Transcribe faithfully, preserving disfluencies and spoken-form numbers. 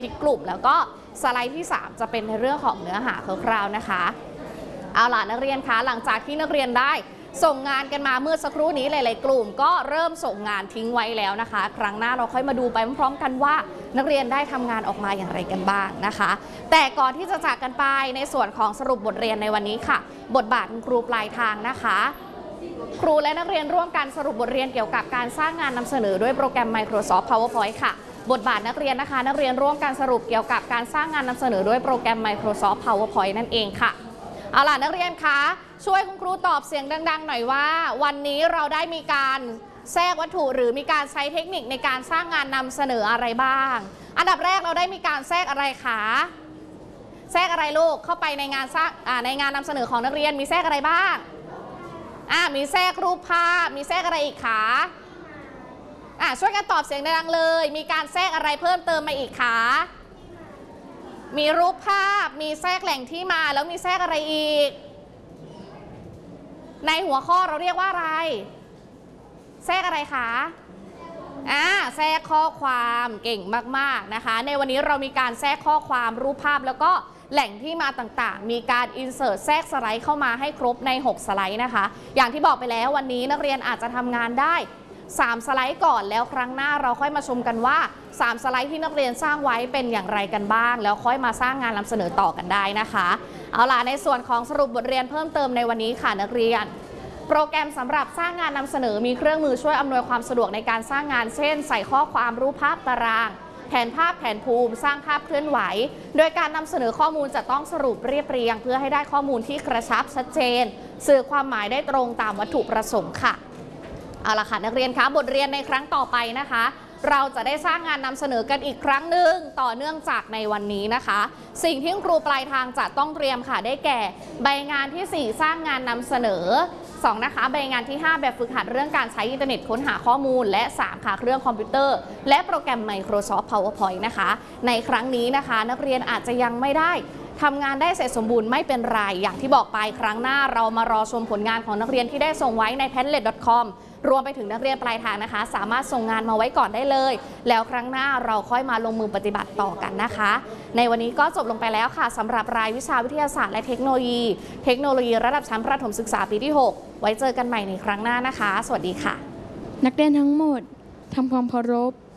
คลิกกลุ่มแล้วก็สไลด์ที่สามจะเป็นในเรื่องของเนื้อหาคร่าวๆนะคะเอาล่ะนักเรียนคะหลังจากที่นักเรียนได้ส่งงานกันมาเมื่อสักครู่นี้หลายๆกลุ่มก็เริ่มส่งงานทิ้งไว้แล้วนะคะครั้งหน้าเราค่อยมาดูไปพร้อมๆกันว่านักเรียนได้ทำงานออกมาอย่างไรกันบ้างนะคะแต่ก่อนที่จะจากกันไปในส่วนของสรุปบทเรียนในวันนี้ค่ะบทบาทครูปลายทางนะคะครูและนักเรียนร่วมกันสรุปบทเรียนเกี่ยวกับการสร้างงานนำเสนอด้วยโปรแกรม Microsoft PowerPoint ค่ะบทบาทนักเรียนนะคะนักเรียนร่วมกันสรุปเกี่ยวกับการสร้างงานนำเสนอด้วยโปรแกรม Microsoft PowerPoint นั่นเองค่ะเอาล่ะนักเรียนคะช่วยคุณครูตอบเสียงดังๆหน่อยว่าวันนี้เราได้มีการแทรกวัตถุหรือมีการใช้เทคนิคในการสร้างงานนำเสนออะไรบ้างอันดับแรกเราได้มีการแทรกอะไรคะแทรกอะไรลูกเข้าไปในงานสร้างในงานนำเสนอของนักเรียนมีแทรกอะไรบ้างอ่ามีแทรกรูปภาพมีแทรกอะไรอีกคะอ่าช่วยกันตอบเสียงดังๆเลยมีการแทรกอะไรเพิ่มเติมมาอีกคะมีรูปภาพมีแทรกแหล่งที่มาแล้วมีแทรกอะไรอีกในหัวข้อเราเรียกว่าอะไรแทรกอะไรคะอ่าแทรกข้อความเก่งมากๆนะคะในวันนี้เรามีการแทรกข้อความรูปภาพแล้วก็แหล่งที่มาต่างๆมีการอินเสิร์ตแทรกสไลด์เข้ามาให้ครบในหกสไลด์นะคะอย่างที่บอกไปแล้ววันนี้นักเรียนอาจจะทำงานได้สามสไลด์ก่อนแล้วครั้งหน้าเราค่อยมาชมกันว่าสามสไลด์ที่นักเรียนสร้างไว้เป็นอย่างไรกันบ้างแล้วค่อยมาสร้างงานนำเสนอต่อกันได้นะคะเอาล่ะในส่วนของสรุปบทเรียนเพิ่มเติมในวันนี้ค่ะนักเรียนโปรแกรมสำหรับสร้างงานนำเสนอมีเครื่องมือช่วยอำนวยความสะดวกในการสร้างงานเช่นใส่ข้อความรูปภาพตารางแผนภาพแผนภูมิสร้างภาพเคลื่อนไหวโดยการนำเสนอข้อมูลจะต้องสรุปเรียบเรียงเพื่อให้ได้ข้อมูลที่กระชับชัดเจนสื่อความหมายได้ตรงตามวัตถุประสงค์ค่ะเอาล่ะค่ะนักเรียนคะบทเรียนในครั้งต่อไปนะคะเราจะได้สร้างงานนำเสนอกันอีกครั้งหนึ่งต่อเนื่องจากในวันนี้นะคะสิ่งที่ครูปลายทางจะต้องเตรียมค่ะได้แก่ใบงานที่สี่สร้างงานนำเสนอสองนะคะใบงานที่ห้าแบบฝึกหัดเรื่องการใช้อินเทอร์เน็ตค้นหาข้อมูลและสามค่ะเครื่องคอมพิวเตอร์และโปรแกรม Microsoft PowerPoint นะคะในครั้งนี้นะคะนักเรียนอาจจะยังไม่ได้ทำงานได้เสร็จสมบูรณ์ไม่เป็นไรอย่างที่บอกไปครั้งหน้าเรามารอชมผลงานของนักเรียนที่ได้ส่งไว้ใน แพดเล็ต ดอท คอม รวมไปถึงนักเรียนปลายทางนะคะสามารถส่งงานมาไว้ก่อนได้เลยแล้วครั้งหน้าเราค่อยมาลงมือปฏิบัติต่อกันนะคะในวันนี้ก็จบลงไปแล้วค่ะสำหรับรายวิชาวิทยาศาสตร์และเทคโนโลยีเทคโนโลยีระดับชั้นประถมศึกษาปีที่หกไว้เจอกันใหม่ในครั้งหน้านะคะสวัสดีค่ะนักเรียนทั้งหมดทำความเคารพ